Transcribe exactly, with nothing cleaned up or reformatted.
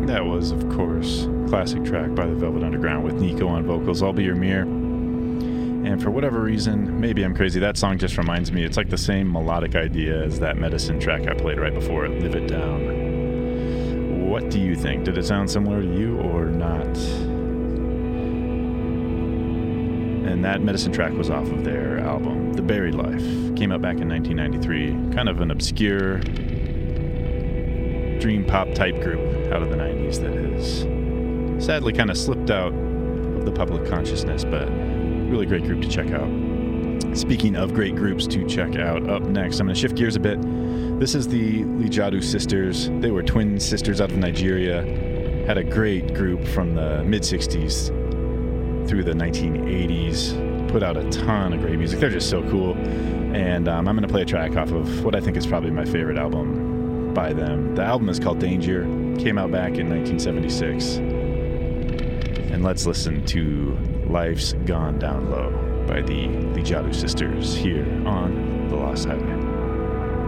That was, of course, classic track by the Velvet Underground with Nico on vocals, I'll Be Your Mirror. And for whatever reason, maybe I'm crazy, that song just reminds me, it's like the same melodic idea as that Medicine track I played right before it, Live It Down. What do you think? Did it sound similar to you or not? And that Medicine track was off of their album, The Buried Life. Came out back in nineteen ninety-three. Kind of an obscure dream pop type group out of the nineties that has sadly kind of slipped out of the public consciousness, but really great group to check out. Speaking of great groups to check out, up next, I'm going to shift gears a bit. This is the Lijadu Sisters. They were twin sisters out of Nigeria. Had a great group from the mid-sixties through the nineteen eighties. Put out a ton of great music. They're just so cool. And um, I'm going to play a track off of what I think is probably my favorite album by them. The album is called Danger. Came out back in nineteen seventy-six. And let's listen to Life's Gone Down Low by the Lijadu Sisters here on The Lost Highway.